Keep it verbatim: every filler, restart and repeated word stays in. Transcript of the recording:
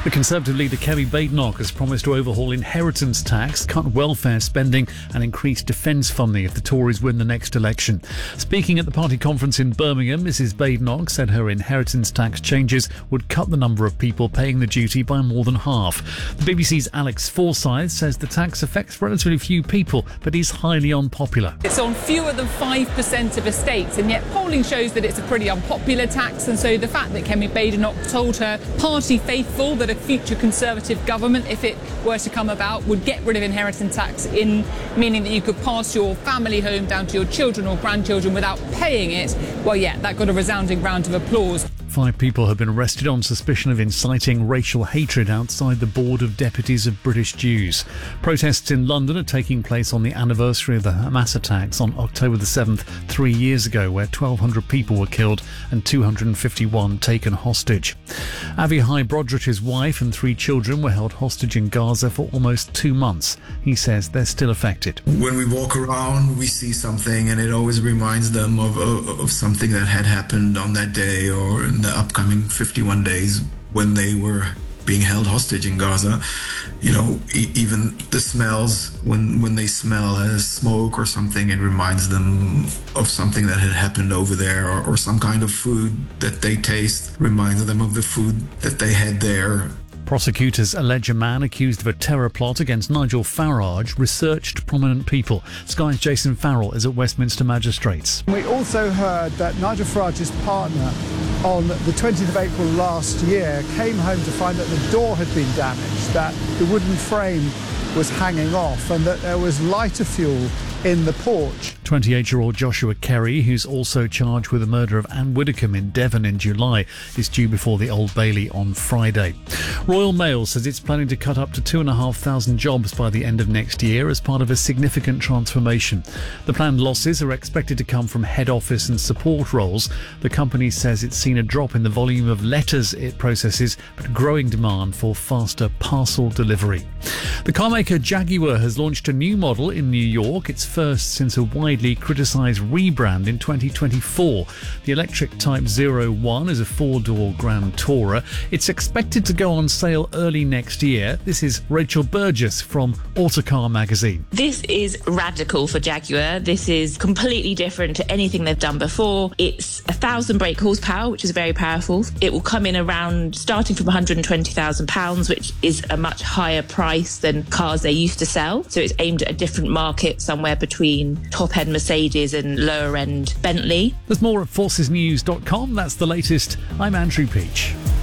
The Conservative leader Kemi Badenoch has promised to overhaul inheritance tax, cut welfare spending and increase defence funding if the Tories win the next election. Speaking at the party conference in Birmingham, Missus Badenoch said her inheritance tax changes would cut the number of people paying the duty by more than half. The B B C's Alex Forsyth says the tax affects relatively few people but is highly unpopular. It's on fewer than five percent of estates, and yet polling shows that it's a pretty unpopular tax, and so the fact that Kemi Badenoch told her party faithful that a future Conservative government, if it were to come about, would get rid of inheritance tax, in meaning that you could pass your family home down to your children or grandchildren without paying it, well, yeah, that got a resounding round of applause. Five people have been arrested on suspicion of inciting racial hatred outside the Board of Deputies of British Jews. Protests in London are taking place on the anniversary of the Hamas attacks on October the seventh, three years ago, where twelve hundred people were killed and two hundred fifty-one taken hostage. Avihai Brodrich's wife and three children were held hostage in Gaza for almost two months. He says they're still affected. When we walk around, we see something, and it always reminds them of, of, of something that had happened on that day or in the upcoming fifty-one days when they were being held hostage in Gaza. You know, e- even the smells, when, when they smell uh, smoke or something, it reminds them of something that had happened over there, or, or some kind of food that they taste reminds them of the food that they had there. Prosecutors allege a man accused of a terror plot against Nigel Farage researched prominent people. Sky's Jason Farrell is at Westminster Magistrates. We also heard that Nigel Farage's partner on the twentieth of April last year came home to find that the door had been damaged, that the wooden frame was hanging off and that there was lighter fuel in the porch. twenty-eight-year-old Joshua Kerry, who's also charged with the murder of Anne Widdecombe in Devon in July, is due before the Old Bailey on Friday. Royal Mail says it's planning to cut up to two thousand five hundred jobs by the end of next year as part of a significant transformation. The planned losses are expected to come from head office and support roles. The company says it's seen a drop in the volume of letters it processes, but growing demand for faster parcel delivery. The carmaker Jaguar has launched a new model in New York, its first since a widely criticised rebrand in twenty twenty-four. The electric Type zero one is a four-door Grand Tourer. It's expected to go on sale early next year. This is Rachel Burgess from Autocar magazine. This is radical for Jaguar. This is completely different to anything they've done before. It's a thousand brake horsepower, which is very powerful. It will come in around starting from one hundred twenty thousand pounds, which is a much higher price than cars they used to sell. So it's aimed at a different market, somewhere between top-end Mercedes and lower-end Bentley. There's more at forces news dot com. That's the latest. I'm Andrew Peach.